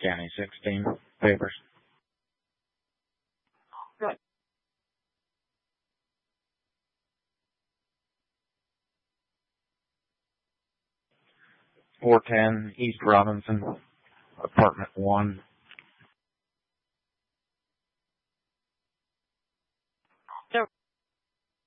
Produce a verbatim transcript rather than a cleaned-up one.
County sixteen papers. Good. four ten East Robinson, apartment one,